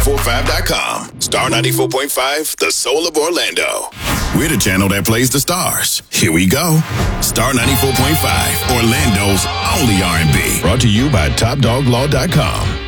Star945.com. Star 94.5, the soul of Orlando. We're the channel that plays the stars. Here we go. Star 94.5, Orlando's only R&B. Brought to you by TopDogLaw.com.